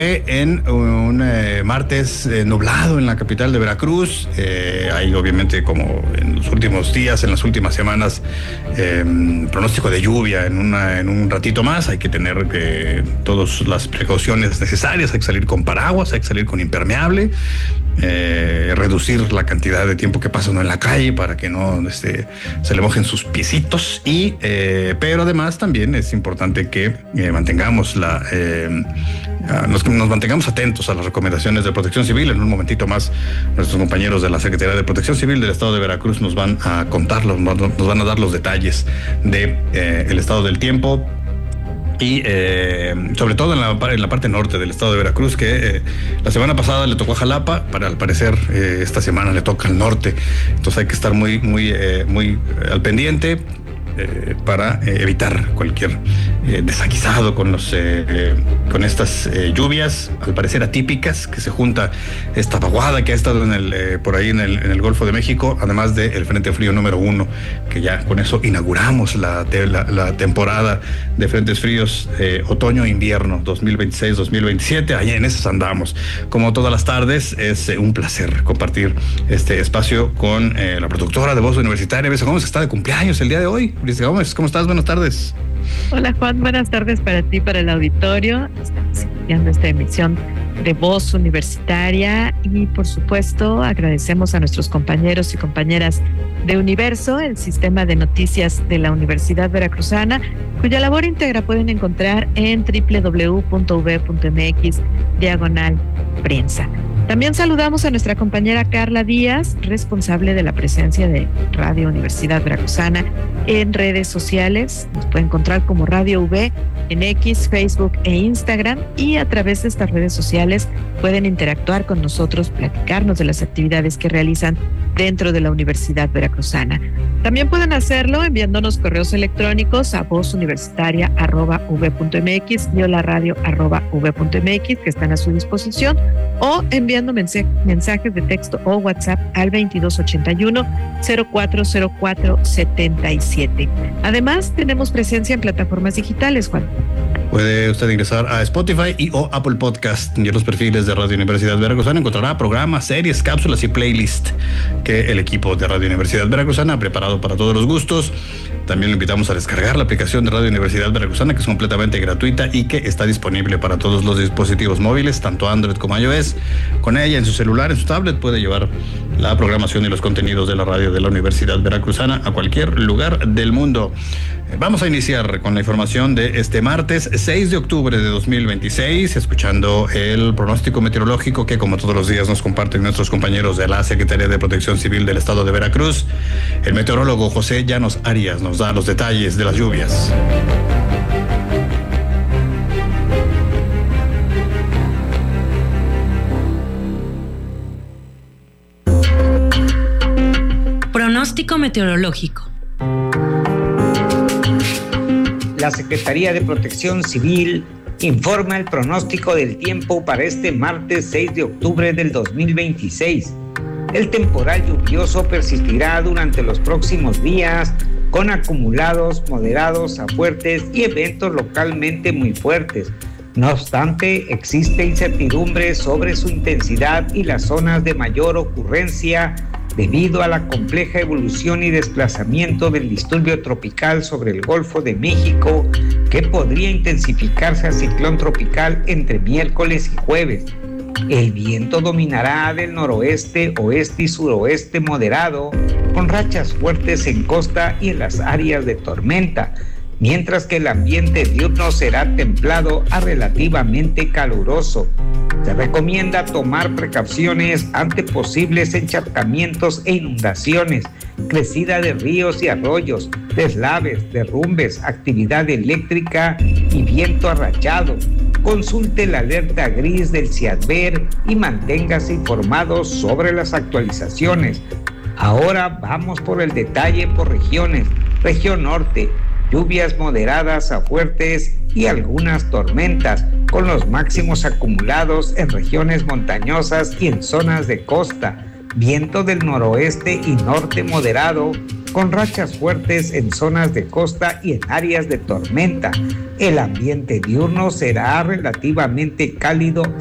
en un martes nublado en la capital de Veracruz. Hay obviamente, como en los últimos días, en las últimas semanas, pronóstico de lluvia en un ratito más. Hay que tener todas las precauciones necesarias. Hay que salir con paraguas, hay que salir con impermeable, reducir la cantidad de tiempo que pasa uno en la calle para que no se le mojen sus piecitos. Pero además también es importante que mantengamos nos mantengamos atentos a las recomendaciones de Protección Civil. En un momentito más, nuestros compañeros de la Secretaría de Protección Civil del Estado de Veracruz nos van a contar, nos van a dar los detalles de el estado del tiempo. Y sobre todo en la parte norte del estado de Veracruz, que la semana pasada le tocó a Jalapa, al parecer esta semana le toca al norte. Entonces hay que estar muy al pendiente para evitar cualquier desaguisado con estas lluvias, al parecer atípicas, que se junta esta vaguada que ha estado por ahí en el Golfo de México, además del Frente Frío número 1, que ya con eso inauguramos la temporada de frentes fríos otoño-invierno 2026-2027. Allá en esas andamos. Como todas las tardes, es un placer compartir este espacio con la productora de Voz Universitaria, Brisa Gómez, que está de cumpleaños el día de hoy. Brisa Gómez, ¿cómo estás? Buenas tardes. Hola Juan, buenas tardes para ti, para el auditorio. Estamos iniciando esta emisión de Voz Universitaria y por supuesto agradecemos a nuestros compañeros y compañeras de Universo, el sistema de noticias de la Universidad Veracruzana, cuya labor íntegra pueden encontrar en www.ub.mx/prensa. También saludamos a nuestra compañera Carla Díaz, responsable de la presencia de Radio Universidad Veracruzana en redes sociales. Nos puede encontrar como Radio V en X, Facebook e Instagram, y a través de estas redes sociales pueden interactuar con nosotros, platicarnos de las actividades que realizan dentro de la Universidad Veracruzana. También pueden hacerlo enviándonos correos electrónicos a vozuniversitaria@v.mx y holaradio@v.mx, que están a su disposición, o enviando mensajes de texto o WhatsApp al 2281-040477. Además, tenemos presencia en plataformas digitales, Juan. Puede usted ingresar a Spotify o Apple Podcast, y en los perfiles de Radio Universidad Veracruzana encontrará programas, series, cápsulas y playlist que el equipo de Radio Universidad Veracruzana ha preparado para todos los gustos. También lo invitamos a descargar la aplicación de Radio Universidad Veracruzana, que es completamente gratuita y que está disponible para todos los dispositivos móviles, tanto Android como iOS. Con ella, en su celular, en su tablet, puede llevar la programación y los contenidos de la radio de la Universidad Veracruzana a cualquier lugar del mundo. Vamos a iniciar con la información de este martes 6 de octubre de 2026, escuchando el pronóstico meteorológico que, como todos los días, nos comparten nuestros compañeros de la Secretaría de Protección Civil del Estado de Veracruz. El meteorólogo José Llanos Arias nos da los detalles de las lluvias. Pronóstico meteorológico. La Secretaría de Protección Civil informa el pronóstico del tiempo para este martes 6 de octubre del 2026. El temporal lluvioso persistirá durante los próximos días, con acumulados moderados a fuertes y eventos localmente muy fuertes. No obstante, existe incertidumbre sobre su intensidad y las zonas de mayor ocurrencia debido a la compleja evolución y desplazamiento del disturbio tropical sobre el Golfo de México, que podría intensificarse a ciclón tropical entre miércoles y jueves. El viento dominará del noroeste, oeste y suroeste moderado, con rachas fuertes en costa y en las áreas de tormenta, mientras que el ambiente diurno será templado a relativamente caluroso. Se recomienda tomar precauciones ante posibles encharcamientos e inundaciones, crecida de ríos y arroyos, deslaves, derrumbes, actividad eléctrica y viento arrachado. Consulte la alerta gris del CIADVER y manténgase informado sobre las actualizaciones. Ahora vamos por el detalle por regiones. Región norte, lluvias moderadas a fuertes y algunas tormentas, con los máximos acumulados en regiones montañosas y en zonas de costa. viento del noroeste y norte moderado, con rachas fuertes en zonas de costa y en áreas de tormenta. El ambiente diurno será relativamente cálido